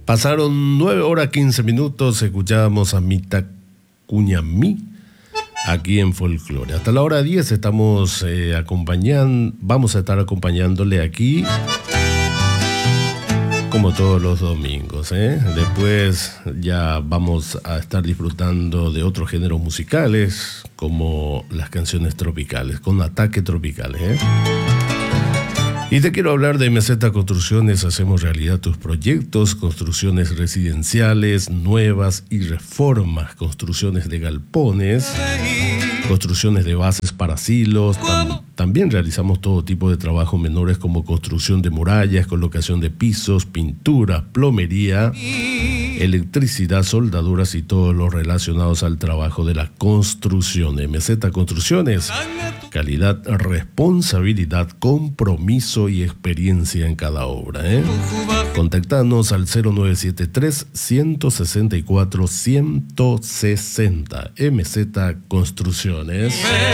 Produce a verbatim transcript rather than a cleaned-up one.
Pasaron nueve horas quince minutos, escuchábamos a Mita Cuñamí aquí en Folklore. Hasta la hora diez estamos eh, acompañando, vamos a estar acompañándole aquí como todos los domingos, ¿eh? Después ya vamos a estar disfrutando de otros géneros musicales como las canciones tropicales, con ataque tropicales, ¿eh? Y te quiero hablar de M Z Construcciones. Hacemos realidad tus proyectos, construcciones residenciales, nuevas y reformas, construcciones de galpones, construcciones de bases para silos. Tam- también realizamos todo tipo de trabajos menores como construcción de murallas, colocación de pisos, pintura, plomería, electricidad, soldaduras y todo lo relacionados al trabajo de la construcción. M Z Construcciones, calidad, responsabilidad, compromiso y experiencia en cada obra, ¿eh? Contactanos al cero nueve siete tres, uno seis cuatro, uno cero seis cero. M Z Construcciones.